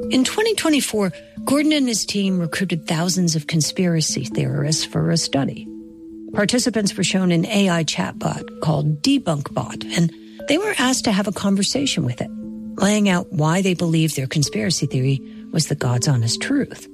In 2024, Gordon and his team recruited thousands of conspiracy theorists for a study. Participants were shown an AI chatbot called DebunkBot, and they were asked to have a conversation with it, laying out why they believed their conspiracy theory was the God's honest truth.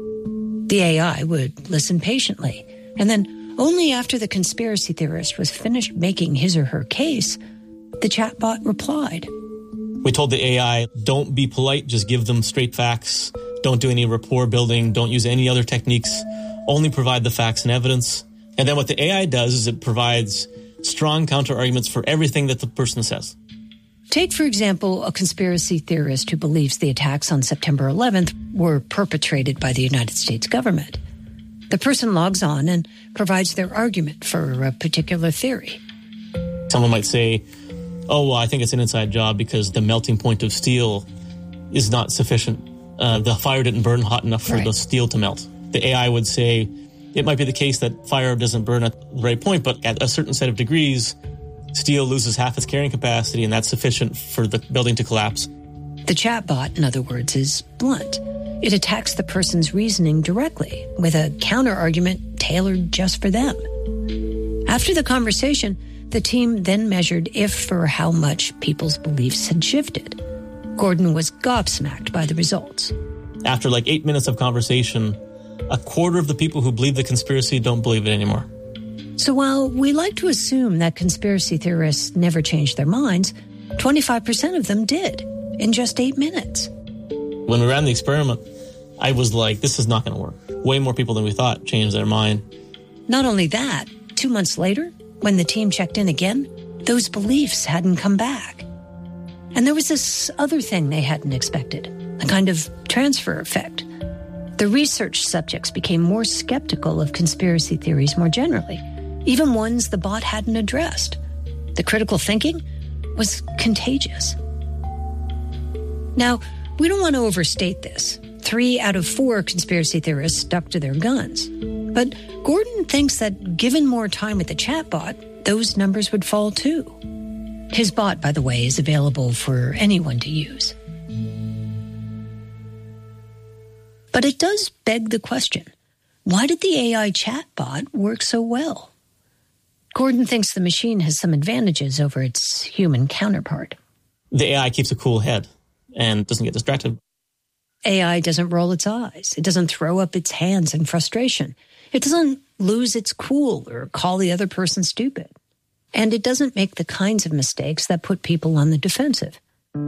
The AI would listen patiently, and then only after the conspiracy theorist was finished making his or her case, the chatbot replied. We told the AI, don't be polite, just give them straight facts. Don't do any rapport building. Don't use any other techniques. Only provide the facts and evidence. And then what the AI does is it provides strong counter-arguments for everything that the person says. Take, for example, a conspiracy theorist who believes the attacks on September 11th were perpetrated by the United States government. The person logs on and provides their argument for a particular theory. Someone might say, oh, well, I think it's an inside job because the melting point of steel is not sufficient. The fire didn't burn hot enough for the steel to melt. The AI would say it might be the case that fire doesn't burn at the right point, but at a certain set of degrees, steel loses half its carrying capacity, and that's sufficient for the building to collapse. The chatbot, in other words, is blunt. It attacks the person's reasoning directly with a counter-argument tailored just for them. After the conversation, the team then measured if or how much people's beliefs had shifted. Gordon was gobsmacked by the results. After 8 minutes of conversation, a quarter of the people who believe the conspiracy don't believe it anymore. So while we like to assume that conspiracy theorists never change their minds, 25% of them did in just 8 minutes. When we ran the experiment, I was like, this is not going to work. Way more people than we thought changed their mind. Not only that, 2 months later, when the team checked in again, those beliefs hadn't come back. And there was this other thing they hadn't expected, a kind of transfer effect. The research subjects became more skeptical of conspiracy theories more generally, even ones the bot hadn't addressed. The critical thinking was contagious. Now, we don't want to overstate this. 3 out of 4 conspiracy theorists stuck to their guns. But Gordon thinks that given more time with the chatbot, those numbers would fall too. His bot, by the way, is available for anyone to use. But it does beg the question, why did the AI chatbot work so well? Gordon thinks the machine has some advantages over its human counterpart. The AI keeps a cool head and doesn't get distracted. AI doesn't roll its eyes. It doesn't throw up its hands in frustration. It doesn't lose its cool or call the other person stupid. And it doesn't make the kinds of mistakes that put people on the defensive.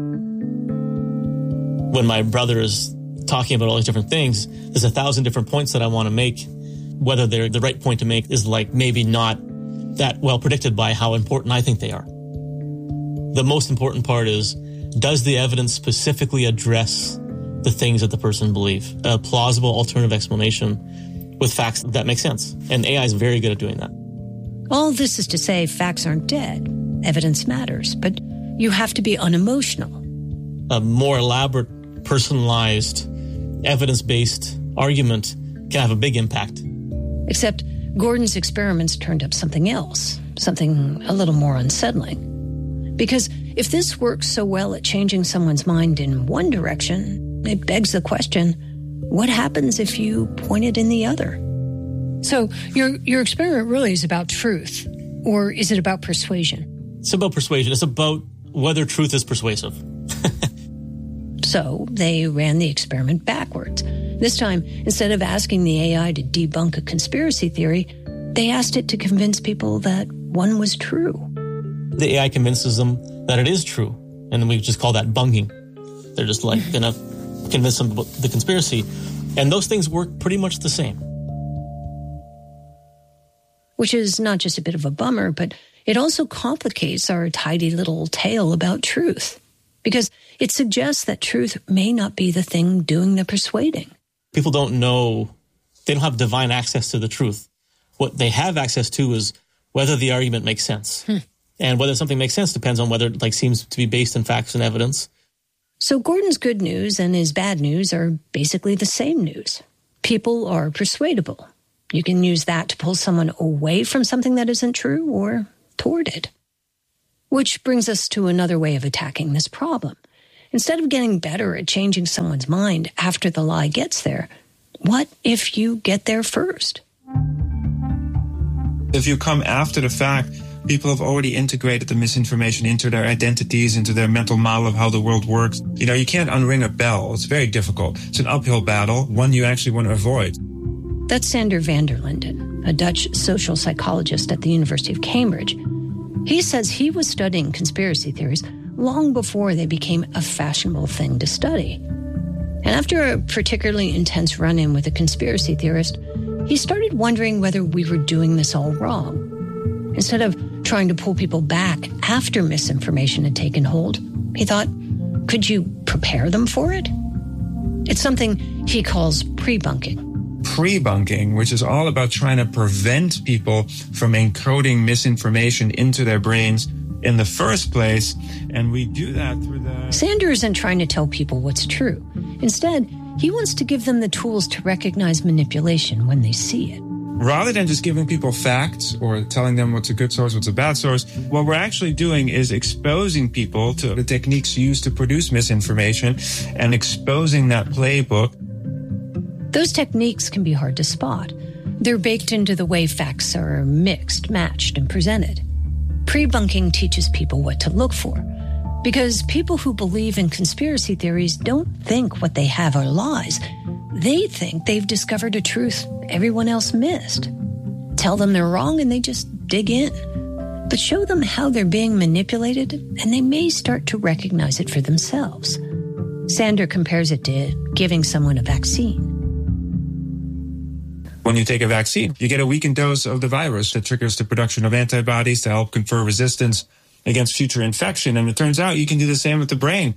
When my brother is talking about all these different things, there's 1,000 different points that I want to make. Whether they're the right point to make is maybe not that well predicted by how important I think they are. The most important part is, does the evidence specifically address the things that the person believes? A plausible alternative explanation with facts that make sense. And AI is very good at doing that. All this is to say facts aren't dead. Evidence matters, but you have to be unemotional. A more elaborate, personalized, evidence-based argument can have a big impact. Except Gordon's experiments turned up something else, something a little more unsettling. Because if this works so well at changing someone's mind in one direction, it begs the question, what happens if you point it in the other? So your experiment really is about truth, or is it about persuasion? It's about persuasion. It's about whether truth is persuasive. So they ran the experiment backwards. This time, instead of asking the AI to debunk a conspiracy theory, they asked it to convince people that one was true. The AI convinces them that it is true, and then we just call that bunking. They're just going to convince them about the conspiracy, and those things work pretty much the same. Which is not just a bit of a bummer, but it also complicates our tidy little tale about truth, because it suggests that truth may not be the thing doing the persuading. People don't know, they don't have divine access to the truth. What they have access to is whether the argument makes sense. And whether something makes sense depends on whether it seems to be based in facts and evidence. So Gordon's good news and his bad news are basically the same news. People are persuadable. You can use that to pull someone away from something that isn't true or toward it. Which brings us to another way of attacking this problem. instead of getting better at changing someone's mind after the lie gets there, what if you get there first? If you come after the fact, people have already integrated the misinformation into their identities, into their mental model of how the world works. You can't unring a bell. It's very difficult. It's an uphill battle, one you actually want to avoid. That's Sander van der Linden, a Dutch social psychologist at the University of Cambridge. He says he was studying conspiracy theories long before they became a fashionable thing to study. And after a particularly intense run-in with a conspiracy theorist, he started wondering whether we were doing this all wrong. Instead of trying to pull people back after misinformation had taken hold, he thought, could you prepare them for it? It's something he calls pre-bunking. Pre-bunking, which is all about trying to prevent people from encoding misinformation into their brains in the first place. And we do that through the... Sander isn't trying to tell people what's true. Instead, he wants to give them the tools to recognize manipulation when they see it. Rather than just giving people facts or telling them what's a good source, what's a bad source, what we're actually doing is exposing people to the techniques used to produce misinformation and exposing that playbook. Those techniques can be hard to spot. They're baked into the way facts are mixed, matched, and presented. Pre-bunking teaches people what to look for, because people who believe in conspiracy theories don't think what they have are lies. They think they've discovered a truth everyone else missed. Tell them they're wrong and they just dig in. But show them how they're being manipulated and they may start to recognize it for themselves. Sander compares it to giving someone a vaccine. When you take a vaccine, you get a weakened dose of the virus that triggers the production of antibodies to help confer resistance against future infection. And it turns out you can do the same with the brain.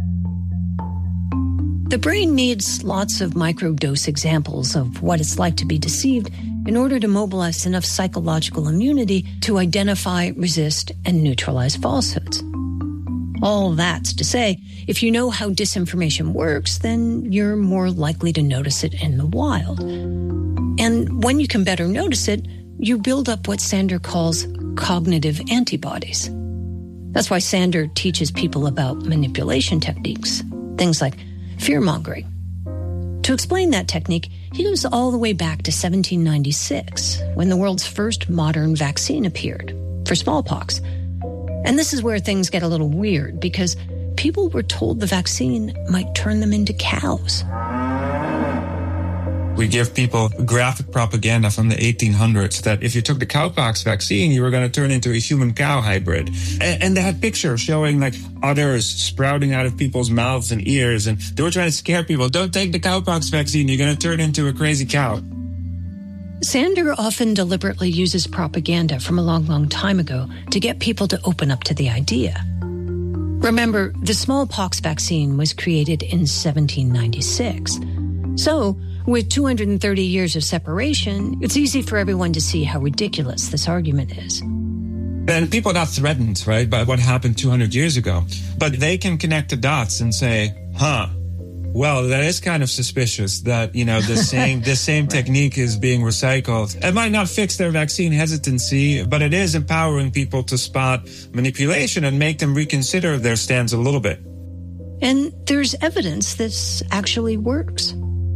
The brain needs lots of microdose examples of what it's like to be deceived in order to mobilize enough psychological immunity to identify, resist, and neutralize falsehoods. All that's to say, if you know how disinformation works, then you're more likely to notice it in the wild. And when you can better notice it, you build up what Sander calls cognitive antibodies. That's why Sander teaches people about manipulation techniques, things like fear-mongering. To explain that technique, he goes all the way back to 1796, when the world's first modern vaccine appeared for smallpox. And this is where things get a little weird, because people were told the vaccine might turn them into cows. We give people graphic propaganda from the 1800s that if you took the cowpox vaccine, you were going to turn into a human-cow hybrid. And they had pictures showing like udders sprouting out of people's mouths and ears. And they were trying to scare people. Don't take the cowpox vaccine. You're going to turn into a crazy cow. Sander often deliberately uses propaganda from a long, long time ago to get people to open up to the idea. Remember, the smallpox vaccine was created in 1796. So, with 230 years of separation, it's easy for everyone to see how ridiculous this argument is. And people are not threatened, right, by what happened 200 years ago. But they can connect the dots and say, well, that is kind of suspicious that, the same technique is being recycled. It might not fix their vaccine hesitancy, but it is empowering people to spot manipulation and make them reconsider their stance a little bit. And there's evidence this actually works.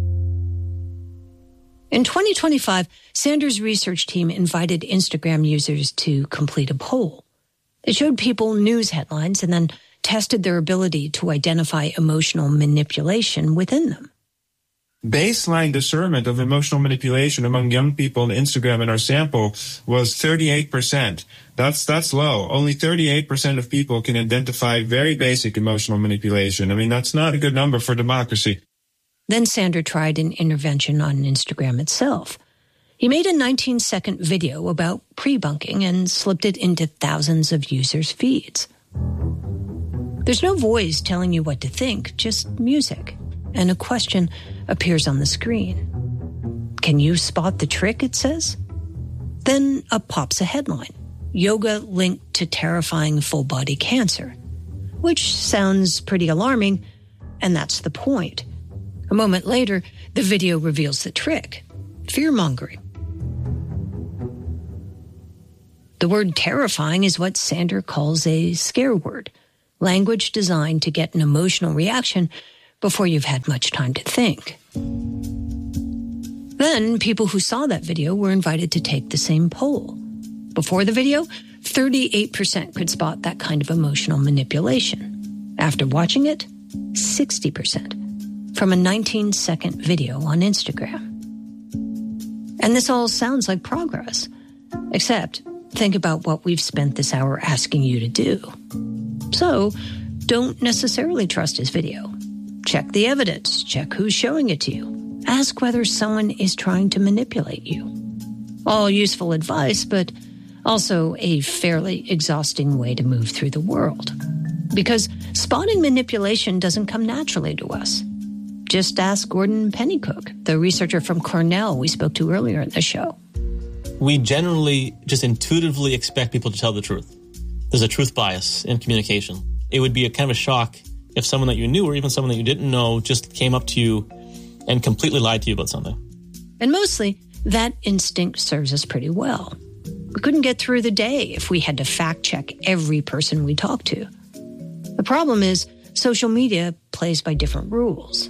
In 2025, Sander's research team invited Instagram users to complete a poll. It showed people news headlines and then tested their ability to identify emotional manipulation within them. Baseline discernment of emotional manipulation among young people on Instagram in our sample was 38%. That's low. Only 38% of people can identify very basic emotional manipulation. I mean, that's not a good number for democracy. Then Sander tried an intervention on Instagram itself. He made a 19-second video about pre-bunking and slipped it into thousands of users' feeds. There's no voice telling you what to think, just music, and a question appears on the screen. Can you spot the trick, it says? Then up pops a headline, yoga linked to terrifying full-body cancer, which sounds pretty alarming, and that's the point. A moment later, the video reveals the trick, fear-mongering. The word terrifying is what Sander calls a scare word, language designed to get an emotional reaction before you've had much time to think. Then, people who saw that video were invited to take the same poll. Before the video, 38% could spot that kind of emotional manipulation. After watching it, 60%. From a 19-second video on Instagram. And this all sounds like progress. Except, think about what we've spent this hour asking you to do. So, don't necessarily trust his video. Check the evidence. Check who's showing it to you. Ask whether someone is trying to manipulate you. All useful advice, but also a fairly exhausting way to move through the world. Because spotting manipulation doesn't come naturally to us. Just ask Gordon Pennycook, the researcher from Cornell we spoke to earlier in the show. We generally just intuitively expect people to tell the truth. There's a truth bias in communication. It would be a kind of a shock if someone that you knew or even someone that you didn't know just came up to you and completely lied to you about something. And mostly, that instinct serves us pretty well. We couldn't get through the day if we had to fact-check every person we talk to. The problem is, social media plays by different rules.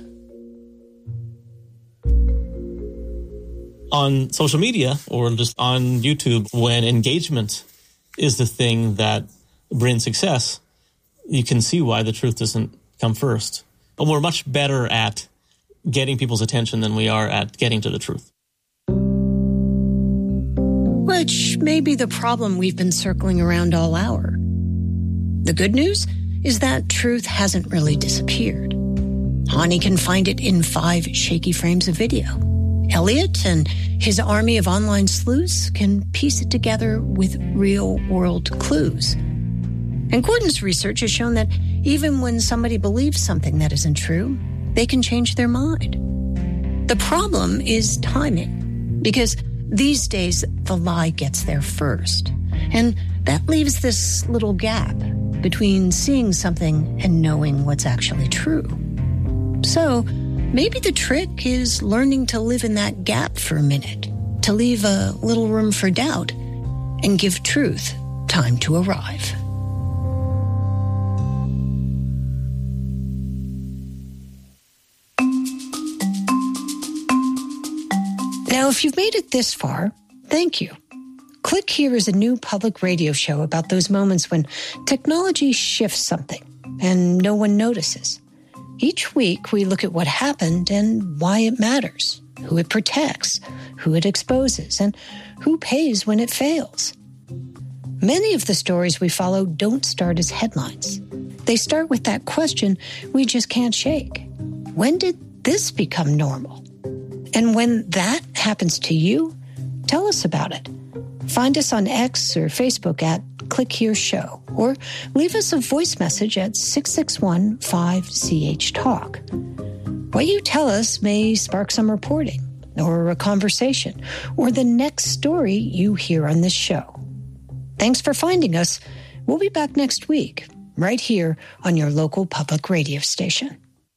On social media or just on YouTube, when engagement is the thing that brings success, you can see why the truth doesn't come first. But we're much better at getting people's attention than we are at getting to the truth. Which may be the problem we've been circling around all hour. The good news is that truth hasn't really disappeared. Hani can find it in 5 shaky frames of video. Elliot and his army of online sleuths can piece it together with real-world clues. And Gordon's research has shown that even when somebody believes something that isn't true, they can change their mind. The problem is timing, because these days the lie gets there first. And that leaves this little gap between seeing something and knowing what's actually true. So, maybe the trick is learning to live in that gap for a minute, to leave a little room for doubt, and give truth time to arrive. Now, if you've made it this far, thank you. Click Here is a new public radio show about those moments when technology shifts something and no one notices. Each week, we look at what happened and why it matters, who it protects, who it exposes, and who pays when it fails. Many of the stories we follow don't start as headlines. They start with that question we just can't shake. When did this become normal? And when that happens to you, tell us about it. Find us on X or Facebook at Click Here Show, or leave us a voice message at 661-5CH-TALK. What you tell us may spark some reporting, or a conversation, or the next story you hear on this show. Thanks for finding us. We'll be back next week, right here on your local public radio station.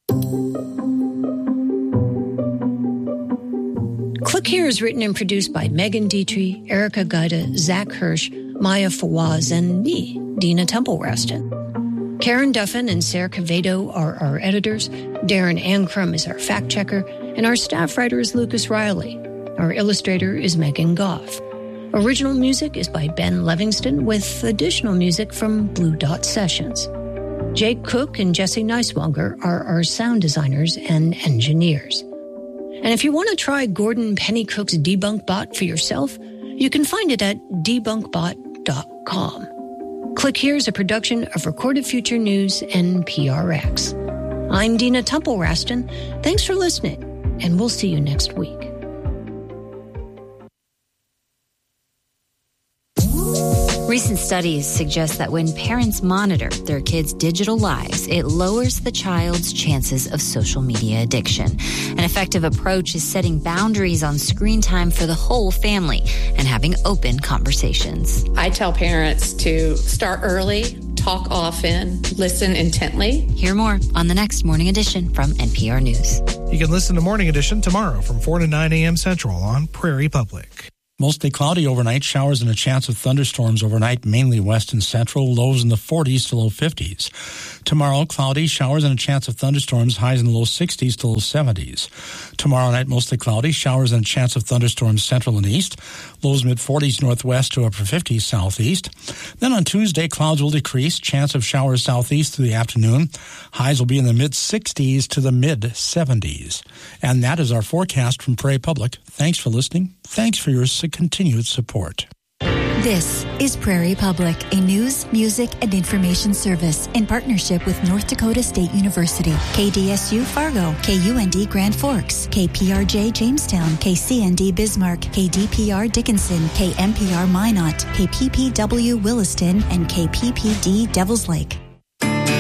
Click Here is written and produced by Megan Dietrich, Erica Gaida, Zach Hirsch, Maya Fawaz, and me, Dina Temple-Raston. Karen Duffin and Sarah Cavedo are our editors. Darren Ankrum is our fact checker, and our staff writer is Lucas Riley. Our illustrator is Megan Goff. Original music is by Ben Livingston, with additional music from Blue Dot Sessions. Jake Cook and Jesse Neiswanger are our sound designers and engineers. And if you want to try Gordon Pennycook's Debunk Bot for yourself, you can find it at debunkbot.com. Click Here is a production of Recorded Future News and PRX. I'm Dina Temple-Raston. Thanks for listening, and we'll see you next week. Recent studies suggest that when parents monitor their kids' digital lives, it lowers the child's chances of social media addiction. An effective approach is setting boundaries on screen time for the whole family and having open conversations. I tell parents to start early, talk often, listen intently. Hear more on the next Morning Edition from NPR News. You can listen to Morning Edition tomorrow from 4 to 9 a.m. Central on Prairie Public. Mostly cloudy overnight, showers and a chance of thunderstorms overnight, mainly west and central, lows in the 40s to low 50s. Tomorrow, cloudy, showers and a chance of thunderstorms, highs in the low 60s to low 70s. Tomorrow night, mostly cloudy, showers and a chance of thunderstorms central and east, lows mid-40s northwest to upper 50s southeast. Then on Tuesday, clouds will decrease, chance of showers southeast through the afternoon. Highs will be in the mid-60s to the mid-70s. And that is our forecast from Prairie Public. Thanks for listening. Thanks for your continued support. This is Prairie Public, a news, music, and information service in partnership with North Dakota State University, KDSU Fargo, KUND Grand Forks, KPRJ Jamestown, KCND Bismarck, KDPR Dickinson, KMPR Minot, KPPW Williston, and KPPD Devils Lake.